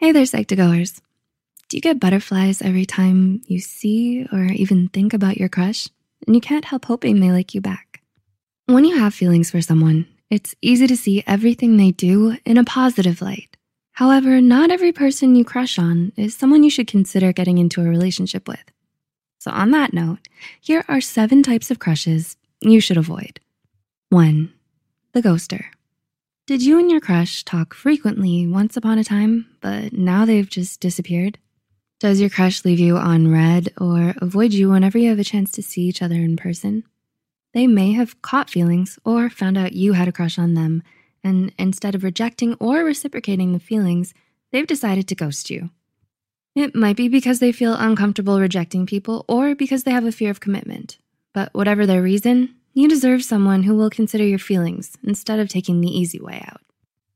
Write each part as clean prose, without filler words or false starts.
Hey there, Psych2Goers. Do you get butterflies every time you see or even think about your crush, and you can't help hoping they like you back? When you have feelings for someone, it's easy to see everything they do in a positive light. However, not every person you crush on is someone you should consider getting into a relationship with. So on that note, here are 7 types of crushes you should avoid. 1. The ghoster. Did you and your crush talk frequently once upon a time, but now they've just disappeared? Does your crush leave you on read or avoid you whenever you have a chance to see each other in person? They may have caught feelings or found out you had a crush on them, and instead of rejecting or reciprocating the feelings, they've decided to ghost you. It might be because they feel uncomfortable rejecting people or because they have a fear of commitment. But whatever their reason, you deserve someone who will consider your feelings instead of taking the easy way out.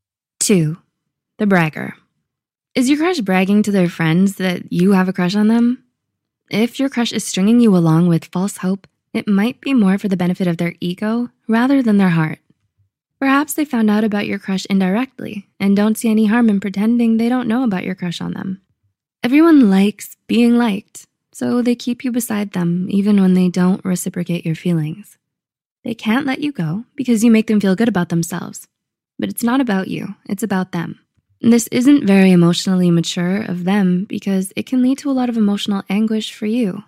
2. The bragger. Is your crush bragging to their friends that you have a crush on them? If your crush is stringing you along with false hope, it might be more for the benefit of their ego rather than their heart. Perhaps they found out about your crush indirectly and don't see any harm in pretending they don't know about your crush on them. Everyone likes being liked, so they keep you beside them even when they don't reciprocate your feelings. They can't let you go because you make them feel good about themselves. But it's not about you, it's about them. And this isn't very emotionally mature of them because it can lead to a lot of emotional anguish for you.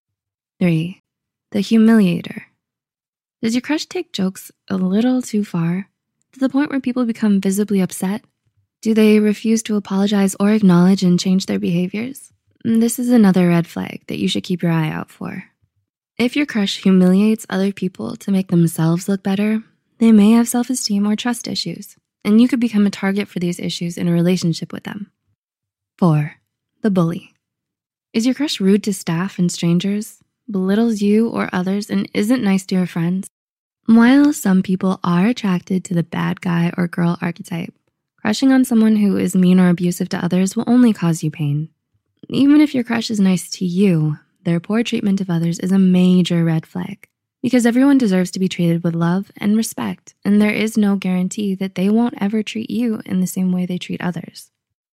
3. The humiliator. Does your crush take jokes a little too far, to the point where people become visibly upset? Do they refuse to apologize or acknowledge and change their behaviors? This is another red flag that you should keep your eye out for. If your crush humiliates other people to make themselves look better, they may have self-esteem or trust issues, and you could become a target for these issues in a relationship with them. 4. The bully. Is your crush rude to staff and strangers, belittles you or others, and isn't nice to your friends? While some people are attracted to the bad guy or girl archetype, crushing on someone who is mean or abusive to others will only cause you pain. Even if your crush is nice to you, their poor treatment of others is a major red flag because everyone deserves to be treated with love and respect, and there is no guarantee that they won't ever treat you in the same way they treat others.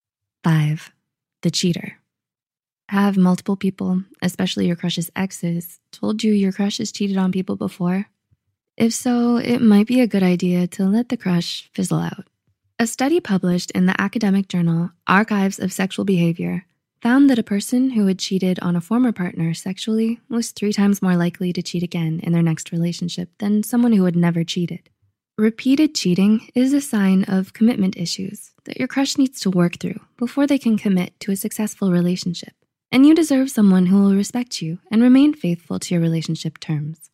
5. The cheater. Have multiple people, especially your crush's exes, told you your crush has cheated on people before? If so, it might be a good idea to let the crush fizzle out. A study published in the academic journal Archives of Sexual Behavior found that a person who had cheated on a former partner sexually was 3 times more likely to cheat again in their next relationship than someone who had never cheated. Repeated cheating is a sign of commitment issues that your crush needs to work through before they can commit to a successful relationship, and you deserve someone who will respect you and remain faithful to your relationship terms.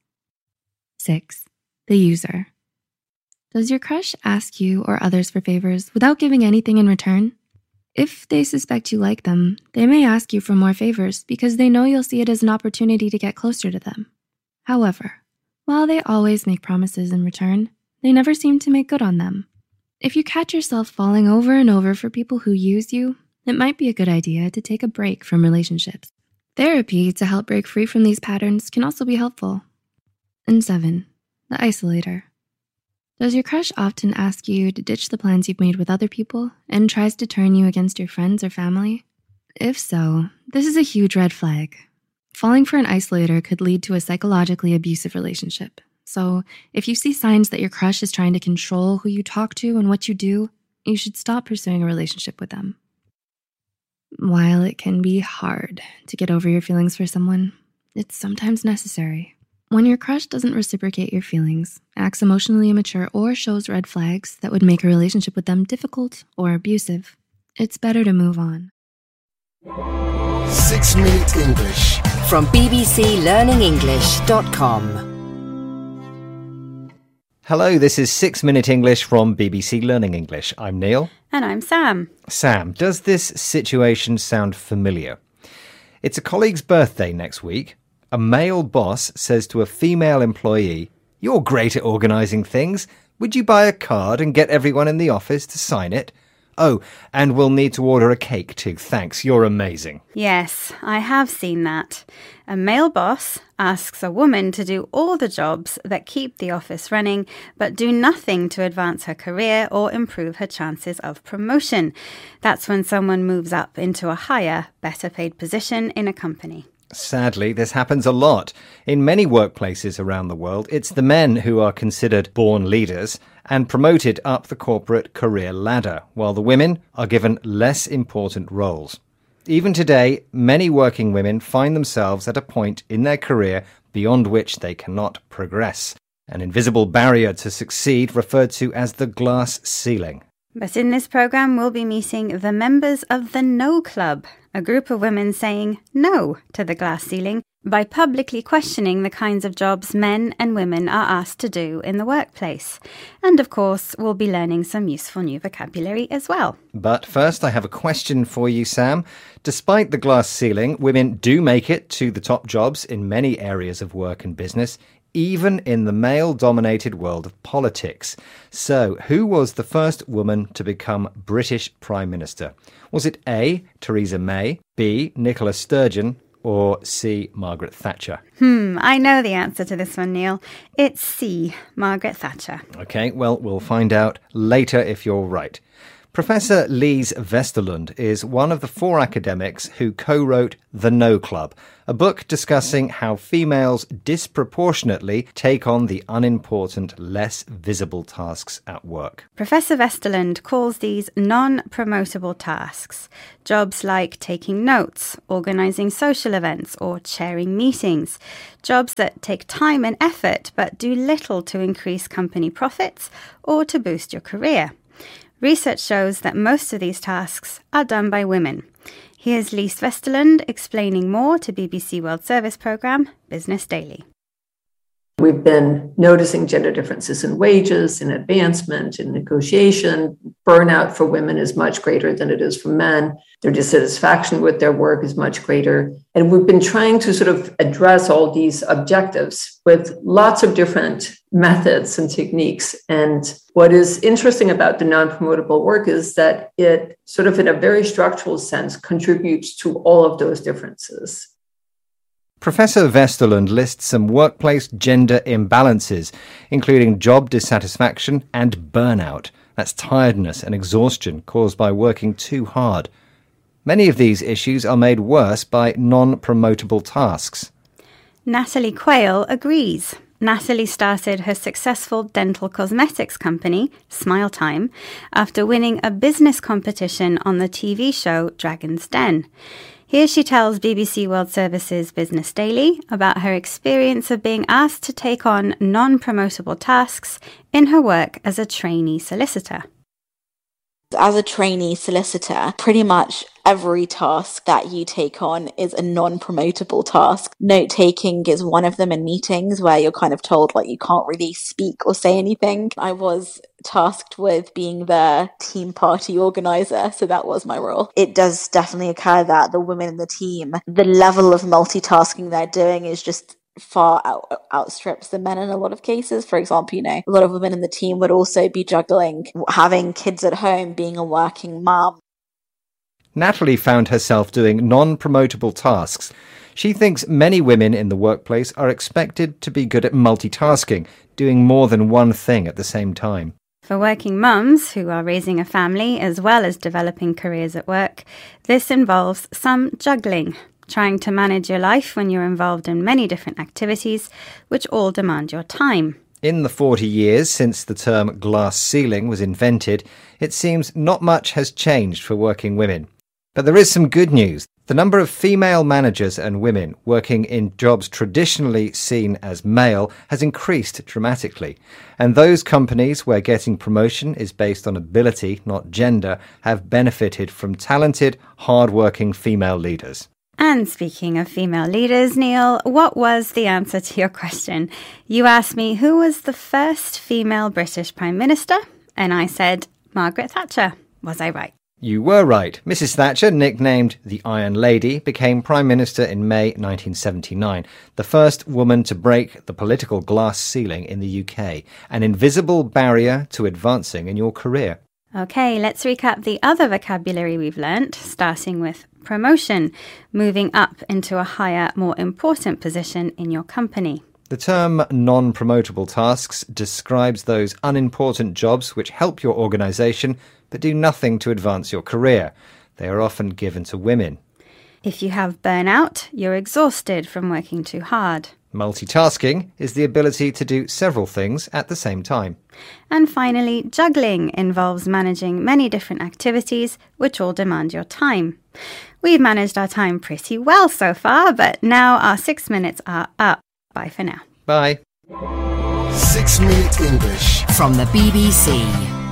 6. The user. Does your crush ask you or others for favors without giving anything in return? If they suspect you like them, they may ask you for more favors because they know you'll see it as an opportunity to get closer to them. However, while they always make promises in return, they never seem to make good on them. If you catch yourself falling over and over for people who use you, it might be a good idea to take a break from relationships. Therapy to help break free from these patterns can also be helpful. And 7, the isolator. Does your crush often ask you to ditch the plans you've made with other people and tries to turn you against your friends or family? If so, this is a huge red flag. Falling for an isolator could lead to a psychologically abusive relationship. So if you see signs that your crush is trying to control who you talk to and what you do, you should stop pursuing a relationship with them. While it can be hard to get over your feelings for someone, it's sometimes necessary. When your crush doesn't reciprocate your feelings, acts emotionally immature, or shows red flags that would make a relationship with them difficult or abusive, it's better to move on. 6 Minute English from bbclearningenglish.com. Hello, this is 6 Minute English from BBC Learning English. I'm Neil. And I'm Sam. Sam, does this situation sound familiar? It's a colleague's birthday next week. A male boss says to a female employee, "You're great at organising things. Would you buy a card and get everyone in the office to sign it? Oh, and we'll need to order a cake too. Thanks, you're amazing. Yes, I have seen that. A male boss asks a woman to do all the jobs that keep the office running, but do nothing to advance her career or improve her chances of promotion. That's when someone moves up into a higher, better paid position in a company. Sadly, this happens a lot. In many workplaces around the world, it's the men who are considered born leaders and promoted up the corporate career ladder, while the women are given less important roles. Even today, many working women find themselves at a point in their career beyond which they cannot progress. An invisible barrier to succeed referred to as the glass ceiling. But in this programme, we'll be meeting the members of the No Club, a group of women saying no to the glass ceiling by publicly questioning the kinds of jobs men and women are asked to do in the workplace. And of course, we'll be learning some useful new vocabulary as well. But first, I have a question for you, Sam. Despite the glass ceiling, women do make it to the top jobs in many areas of work and business, even in the male-dominated world of politics. So, who was the first woman to become British Prime Minister? Was it A, Theresa May, B, Nicola Sturgeon, or C, Margaret Thatcher? I know the answer to this one, Neil. It's C, Margaret Thatcher. OK, well, we'll find out later if you're right. Professor Lise Vesterlund is one of the 4 academics who co-wrote The No Club, a book discussing how females disproportionately take on the unimportant, less visible tasks at work. Professor Vesterlund calls these non-promotable tasks, jobs like taking notes, organising social events or chairing meetings, jobs that take time and effort but do little to increase company profits or to boost your career. Research shows that most of these tasks are done by women. Here's Lise Vesterlund explaining more to BBC World Service programme Business Daily. We've been noticing gender differences in wages, in advancement, in negotiation. Burnout for women is much greater than it is for men. Their dissatisfaction with their work is much greater. And we've been trying to sort of address all these objectives with lots of different methods and techniques. And what is interesting about the non-promotable work is that it sort of in a very structural sense contributes to all of those differences. Professor Vesterlund lists some workplace gender imbalances, including job dissatisfaction and burnout. That's tiredness and exhaustion caused by working too hard. Many of these issues are made worse by non-promotable tasks. Natalie Quayle agrees. Natalie started her successful dental cosmetics company, Smile Time, after winning a business competition on the TV show Dragon's Den. Here she tells BBC World Service's Business Daily about her experience of being asked to take on non-promotable tasks in her work as a trainee solicitor. As a trainee solicitor, pretty much every task that you take on is a non-promotable task. Note-taking is one of them in meetings where you're kind of told like you can't really speak or say anything. I was tasked with being the team party organizer, so that was my role. It does definitely occur that the women in the team, the level of multitasking they're doing is just far outstrips the men in a lot of cases. For example, a lot of women in the team would also be juggling having kids at home, being a working mum. Natalie found herself doing non-promotable tasks. She thinks many women in the workplace are expected to be good at multitasking, doing more than one thing at the same time. For working mums who are raising a family as well as developing careers at work, this involves some juggling, trying to manage your life when you're involved in many different activities, which all demand your time. In the 40 years since the term glass ceiling was invented, it seems not much has changed for working women. But there is some good news. The number of female managers and women working in jobs traditionally seen as male has increased dramatically. And those companies where getting promotion is based on ability, not gender, have benefited from talented, hard-working female leaders. And speaking of female leaders, Neil, what was the answer to your question? You asked me who was the first female British Prime Minister, and I said Margaret Thatcher. Was I right? You were right. Mrs. Thatcher, nicknamed the Iron Lady, became Prime Minister in May 1979, the first woman to break the political glass ceiling in the UK, an invisible barrier to advancing in your career. Okay, let's recap the other vocabulary we've learnt, starting with promotion, moving up into a higher, more important position in your company. The term non-promotable tasks describes those unimportant jobs which help your organisation but do nothing to advance your career. They are often given to women. If you have burnout, you're exhausted from working too hard. Multitasking is the ability to do several things at the same time. And finally, juggling involves managing many different activities which all demand your time. We've managed our time pretty well so far, but now our 6 minutes are up. Bye for now. Bye. 6 Minute English from the BBC.